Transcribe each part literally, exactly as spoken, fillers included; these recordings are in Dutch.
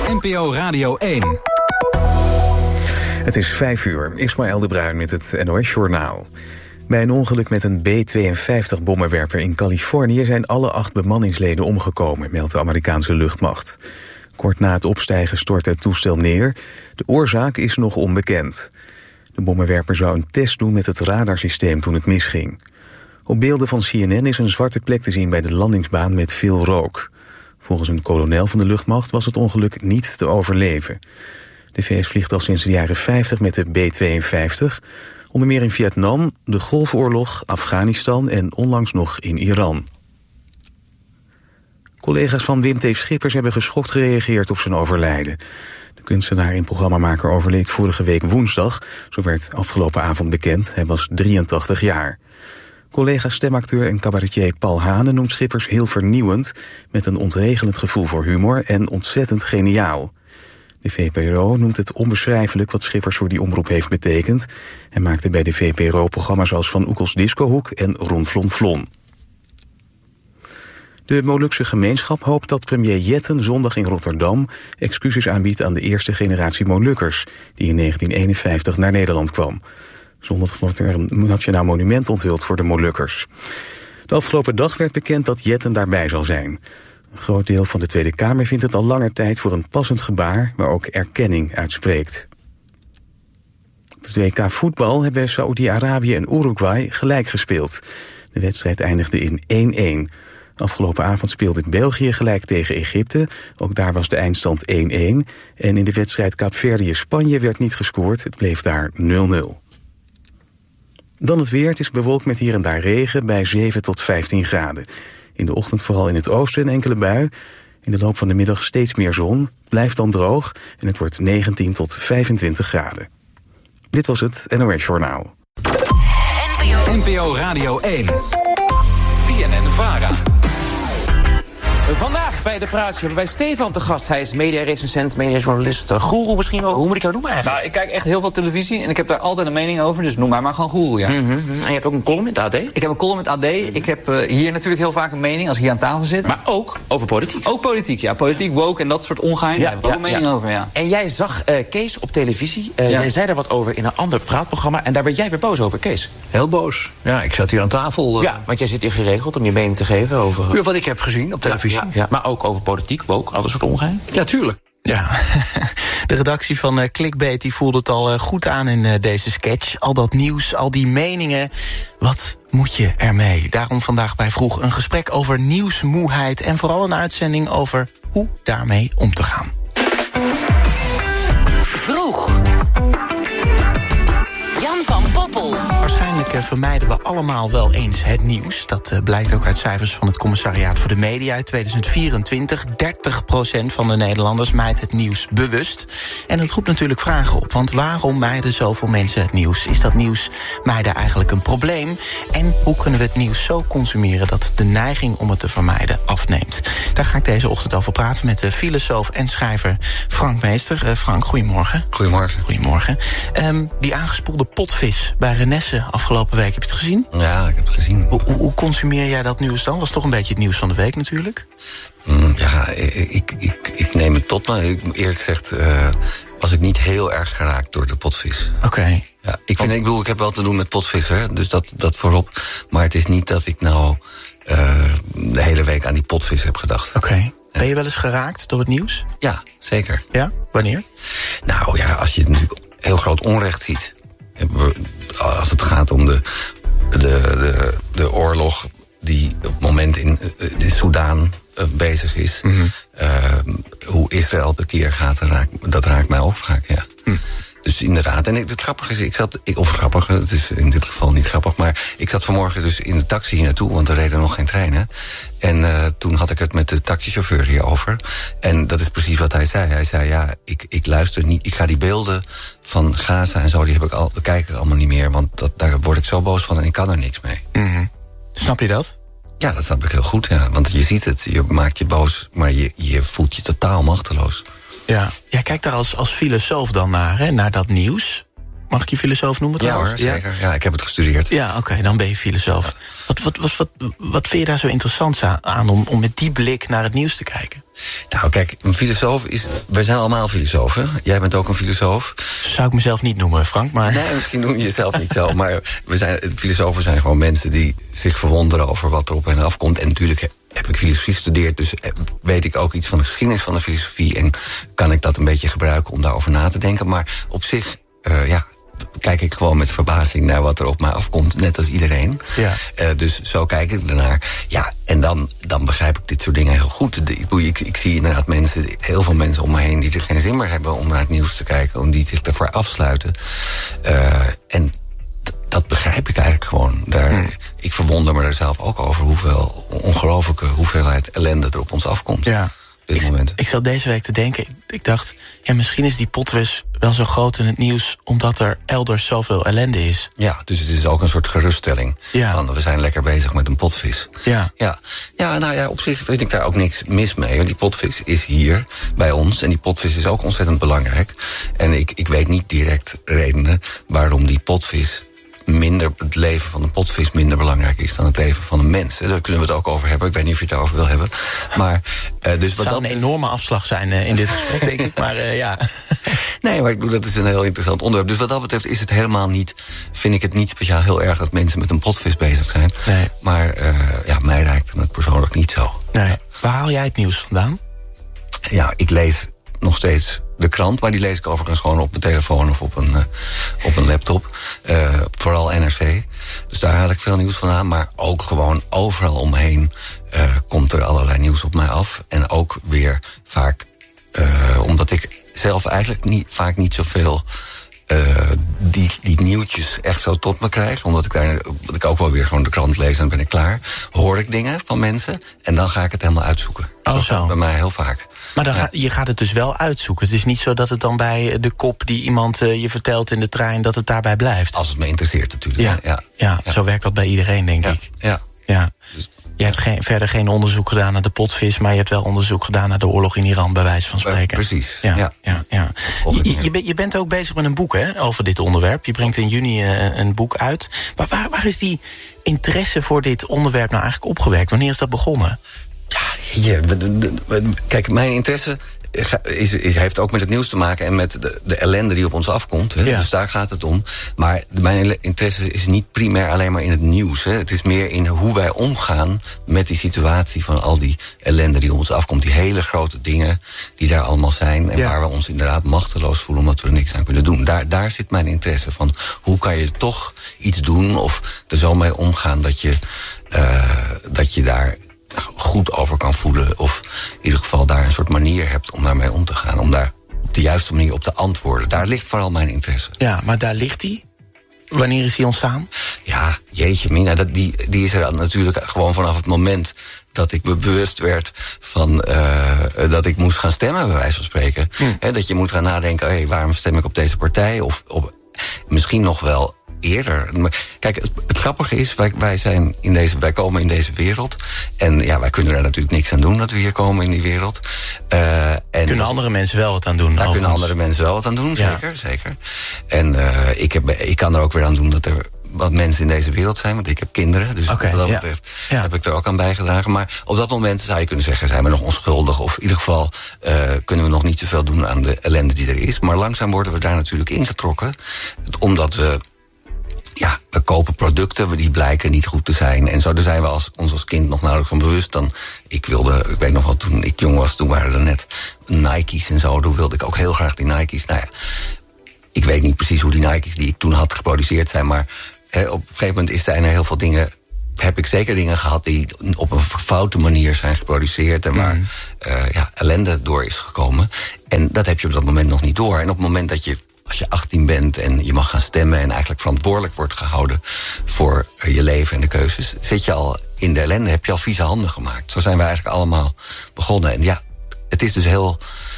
N P O Radio één. Het is vijf uur. Ismaël de Bruin met het N O S-journaal. Bij een ongeluk met een B tweeënvijftig-bommenwerper in Californië zijn alle acht bemanningsleden omgekomen, meldt de Amerikaanse luchtmacht. Kort na het opstijgen stortte het toestel neer. De oorzaak is nog onbekend. De bommenwerper zou een test doen met het radarsysteem toen het misging. Op beelden van C N N is een zwarte plek te zien bij de landingsbaan met veel rook. Volgens een kolonel van de luchtmacht was het ongeluk niet te overleven. De V S vliegt al sinds de jaren vijftig met de B tweeënvijftig... onder meer in Vietnam, de Golfoorlog, Afghanistan en onlangs nog in Iran. Collega's van Wim T. Schippers hebben geschokt gereageerd op zijn overlijden. De kunstenaar en programmamaker overleed vorige week woensdag. Zo werd afgelopen avond bekend. Hij was drieëntachtig jaar. Collega stemacteur en cabaretier Paul Hane noemt Schippers heel vernieuwend, met een ontregelend gevoel voor humor en ontzettend geniaal. De V P R O noemt het onbeschrijfelijk wat Schippers voor die omroep heeft betekend. Hij maakte bij de V P R O programma's als Van Oekels Discohoek en Ron Flon Flon. De Molukse gemeenschap hoopt dat premier Jetten zondag in Rotterdam excuses aanbiedt aan de eerste generatie Molukkers, die in negentien eenenvijftig naar Nederland kwam. Zondag wordt er een nationaal monument onthuld voor de Molukkers. De afgelopen dag werd bekend dat Jetten daarbij zal zijn. Een groot deel van de Tweede Kamer vindt het al langer tijd voor een passend gebaar waar ook erkenning uitspreekt. Op het W K voetbal hebben Saoedi-Arabië en Uruguay gelijk gespeeld. De wedstrijd eindigde in één-één. Afgelopen avond speelde België gelijk tegen Egypte. Ook daar was de eindstand één-één. En in de wedstrijd Kaapverdië-Spanje werd niet gescoord. Het bleef daar nul-nul. Dan het weer. Het is bewolkt met hier en daar regen bij zeven tot vijftien graden. In de ochtend vooral in het oosten een enkele bui. In de loop van de middag steeds meer zon. Het blijft dan droog en het wordt negentien tot vijfentwintig graden. Dit was het N O S-journaal. N P O Radio één. B N N-Vara. Vandaag bij de Praatje hebben wij Stefan te gast. Hij is mediarecensent, mediajournalist, goeroe misschien wel. Hoe moet ik jou noemen eigenlijk? Nou, ik kijk echt heel veel televisie en ik heb daar altijd een mening over. Dus noem mij maar gewoon goeroe, ja. Mm-hmm. En je hebt ook een column in het A D? Ik heb een column in het A D. Mm-hmm. Ik heb uh, hier natuurlijk heel vaak een mening als ik hier aan tafel zit. Maar ook over politiek? Ook politiek, ja. Politiek, woke en dat soort ongein. Ja, daar heb ik ook een mening ja. over, ja. En jij zag uh, Kees op televisie. Uh, ja. Jij zei daar wat over in een ander praatprogramma. En daar werd jij weer boos over, Kees. Heel boos. Ja, ik zat hier aan tafel. Uh... Ja, want jij zit hier geregeld om je mening te geven over... Ja, wat ik heb gezien op televisie. Ja, ja, ja. Maar ook over politiek, woke, alle soort ongein? Ja, tuurlijk. Ja, de redactie van uh, Clickbait die voelde het al uh, goed aan in uh, deze sketch. Al dat nieuws, al die meningen. Wat moet je ermee? Daarom vandaag bij Vroeg een gesprek over nieuwsmoeheid... en vooral een uitzending over hoe daarmee om te gaan. Vroeg. Jan van Poppel. Waarschijnlijk uh, vermijden we allemaal wel eens het nieuws. Dat uh, blijkt ook uit cijfers van het Commissariaat voor de Media uit tweeduizend vierentwintig. dertig procent van de Nederlanders mijdt het nieuws bewust. En dat roept natuurlijk vragen op. Want waarom mijden zoveel mensen het nieuws? Is dat nieuws mijden eigenlijk een probleem? En hoe kunnen we het nieuws zo consumeren dat de neiging om het te vermijden afneemt? Daar ga ik deze ochtend over praten met de filosoof en schrijver Frank Meester. Uh, Frank, goedemorgen. Goedemorgen. Goedemorgen. Um, die aangespoelde potvis bij Renesse afgelopen week, heb je het gezien? Ja, ik heb het gezien. Hoe, hoe, hoe consumeer jij dat nieuws dan? Was toch een beetje het nieuws van de week natuurlijk? Mm, ja, ik, ik, ik neem het tot me. Ik, eerlijk gezegd uh, was ik niet heel erg geraakt door de potvis. Oké. Okay. Ja, ik, vind, ik bedoel, ik heb wel te doen met potvissen, dus dat, dat voorop. Maar het is niet dat ik nou uh, de hele week aan die potvis heb gedacht. Oké. Okay. Ben je wel eens geraakt door het nieuws? Ja, zeker. Ja? Wanneer? Nou ja, als je natuurlijk heel groot onrecht ziet. Als het gaat om de, de, de, de oorlog die op het moment in, in Soudaan uh, bezig is. Mm-hmm. Uh, hoe Israël tekeer gaat, dat raakt, dat raakt mij ook vaak, ja. Mm. Dus inderdaad, en het grappige is, ik zat, ik, of grappig, het is in dit geval niet grappig, maar ik zat vanmorgen dus in de taxi hier naartoe, want er reden nog geen treinen. En uh, toen had ik het met de taxichauffeur hierover. En dat is precies wat hij zei. Hij zei, ja, ik, ik luister niet, ik ga die beelden van Gaza en zo, die heb ik al, kijk ik allemaal niet meer, want dat, daar word ik zo boos van en ik kan er niks mee. Mm-hmm. Snap je dat? Ja, dat snap ik heel goed, ja. Want je ziet het, je maakt je boos, maar je, je voelt je totaal machteloos. Ja, jij kijkt daar als, als filosoof dan naar, hè, naar dat nieuws. Mag ik je filosoof noemen? Ja trouwens? hoor, zeker. Ja, ik heb het gestudeerd. Ja, oké, okay, dan ben je filosoof. Ja. Wat, wat, wat, wat, wat vind je daar zo interessant aan om, om met die blik naar het nieuws te kijken? Nou, kijk, een filosoof is... Wij zijn allemaal filosofen. Jij bent ook een filosoof. Zou ik mezelf niet noemen, Frank, maar... Nee, misschien noem je jezelf niet zo. Maar we zijn, filosofen zijn gewoon mensen die zich verwonderen over wat er op hen afkomt. En natuurlijk heb ik filosofie gestudeerd, dus weet ik ook iets van de geschiedenis van de filosofie. En kan ik dat een beetje gebruiken om daarover na te denken. Maar op zich, uh, ja... kijk ik gewoon met verbazing naar wat er op mij afkomt, net als iedereen. Ja. Uh, dus zo kijk ik ernaar. Ja, en dan, dan begrijp ik dit soort dingen heel goed. De, ik, ik zie inderdaad mensen, heel veel mensen om me heen... die er geen zin meer hebben om naar het nieuws te kijken... om die zich ervoor afsluiten. Uh, en d- dat begrijp ik eigenlijk gewoon. Daar, hmm. Ik verwonder me er zelf ook over... hoeveel ongelooflijke hoeveelheid ellende er op ons afkomt. Ja. Ik, moment. ik zat deze week te denken, ik, ik dacht... ja, misschien is die potvis wel zo groot in het nieuws... omdat er elders zoveel ellende is. Ja, dus het is ook een soort geruststelling. Ja. Van, we zijn lekker bezig met een potvis. Ja. Ja. Ja, nou ja, op zich vind ik daar ook niks mis mee. Want die potvis is hier bij ons. En die potvis is ook ontzettend belangrijk. En ik, ik weet niet direct redenen waarom die potvis... minder, het leven van een potvis minder belangrijk is dan het leven van een mens. Daar kunnen we het ook over hebben. Ik weet niet of je het daarover wil hebben. Maar, uh, dus het zou dat... een enorme afslag zijn uh, in dit gesprek, denk ik. Maar uh, ja. Nee, maar ik bedoel, dat is een heel interessant onderwerp. Dus wat dat betreft is het helemaal niet... vind ik het niet speciaal heel erg dat mensen met een potvis bezig zijn. Nee. Maar uh, ja, mij raakt het persoonlijk niet zo. Nee. Waar haal jij het nieuws vandaan? Ja, ik lees nog steeds de krant, maar die lees ik overigens gewoon op mijn telefoon of op een, uh, op een laptop. Uh, vooral N R C. Dus daar haal ik veel nieuws vandaan. Maar ook gewoon overal omheen uh, komt er allerlei nieuws op mij af. En ook weer vaak, uh, omdat ik zelf eigenlijk niet, vaak niet zoveel... Uh, die, die nieuwtjes echt zo tot me krijg. Omdat ik, daar, omdat ik ook wel weer gewoon de krant lees en dan ben ik klaar. Hoor ik dingen van mensen en dan ga ik het helemaal uitzoeken. Oh, zo. zo. Bij mij heel vaak. Maar dan ja. ga, je gaat het dus wel uitzoeken. Het is niet zo dat het dan bij de kop die iemand uh, je vertelt in de trein... dat het daarbij blijft. Als het me interesseert natuurlijk. Ja, ja. ja, ja. Zo werkt dat bij iedereen, denk ja. ik. Ja. ja. Dus, je hebt geen, verder geen onderzoek gedaan naar de potvis... maar je hebt wel onderzoek gedaan naar de oorlog in Iran, bij wijze van spreken. Uh, precies, ja. ja. ja, ja. Je, je, je bent ook bezig met een boek hè, over dit onderwerp. Je brengt in juni uh, een boek uit. Maar waar, waar is die interesse voor dit onderwerp nou eigenlijk opgewekt? Wanneer is dat begonnen? Ja, je, kijk, mijn interesse... Is, is, heeft ook met het nieuws te maken en met de, de ellende die op ons afkomt. Hè? Ja. Dus daar gaat het om. Maar mijn interesse is niet primair alleen maar in het nieuws. Hè? Het is meer in hoe wij omgaan met die situatie van al die ellende die op ons afkomt. Die hele grote dingen die daar allemaal zijn. En ja. waar we ons inderdaad machteloos voelen omdat we er niks aan kunnen doen. Daar, daar zit mijn interesse van. Hoe kan je toch iets doen of er zo mee omgaan dat je, uh, dat je daar... goed over kan voelen. Of in ieder geval daar een soort manier hebt om daarmee om te gaan. Om daar op de juiste manier op te antwoorden. Daar ligt vooral mijn interesse. Ja, maar daar ligt die? Wanneer is die ontstaan? Ja, jeetje mina, dat, die, die is er natuurlijk gewoon vanaf het moment... dat ik me bewust werd van uh, dat ik moest gaan stemmen, bij wijze van spreken. Hm. He, dat je moet gaan nadenken, hey, waarom stem ik op deze partij? Of op, misschien nog wel... eerder. Kijk, het, het grappige is, wij, wij, zijn in deze, wij komen in deze wereld. En ja, wij kunnen er natuurlijk niks aan doen dat we hier komen in die wereld. Uh, en kunnen andere mensen wel wat aan doen? Daar kunnen andere mensen wel wat aan doen, zeker. Ja. zeker. En uh, ik, heb, ik kan er ook weer aan doen dat er wat mensen in deze wereld zijn. Want ik heb kinderen, dus okay, wat dat betreft ja. Ja. heb ik er ook aan bijgedragen. Maar op dat moment zou je kunnen zeggen, zijn we nog onschuldig. Of in ieder geval uh, kunnen we nog niet zoveel doen aan de ellende die er is. Maar langzaam worden we daar natuurlijk ingetrokken. Omdat we... Ja, we kopen producten, die blijken niet goed te zijn. En zo, daar zijn we als, ons als kind nog nauwelijks van bewust. Dan, ik wilde, ik weet nog wel, toen ik jong was, toen waren er net Nike's en zo. Toen wilde ik ook heel graag die Nike's. Nou ja, ik weet niet precies hoe die Nike's die ik toen had geproduceerd zijn. Maar he, op een gegeven moment zijn er heel veel dingen... heb ik zeker dingen gehad die op een foute manier zijn geproduceerd... en waar mm. uh, ja, ellende door is gekomen. En dat heb je op dat moment nog niet door. En op het moment dat je... als je achttien bent en je mag gaan stemmen... en eigenlijk verantwoordelijk wordt gehouden voor je leven en de keuzes... zit je al in de ellende, heb je al vieze handen gemaakt. Zo zijn we eigenlijk allemaal begonnen. En ja, het is dus heel...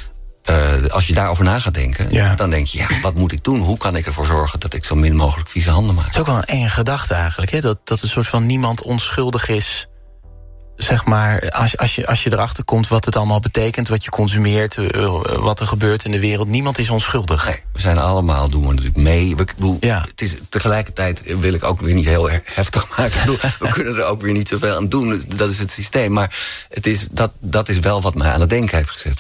Uh, als je daarover na gaat denken, ja. dan denk je... ja, wat moet ik doen? Hoe kan ik ervoor zorgen dat ik zo min mogelijk vieze handen maak? Het is ook wel een enge gedachte eigenlijk, hè? Dat, dat een soort van niemand onschuldig is... zeg maar, als, als, je, als je erachter komt wat het allemaal betekent, wat je consumeert, uh, wat er gebeurt in de wereld. Niemand is onschuldig. Nee, we zijn allemaal, doen we natuurlijk mee. We, bedoel, ja. Het is, tegelijkertijd wil ik ook weer niet heel heftig maken. Ik bedoel, we kunnen er ook weer niet zoveel aan doen. Dat is het systeem. Maar het is, dat, dat is wel wat mij aan het denken heeft gezet.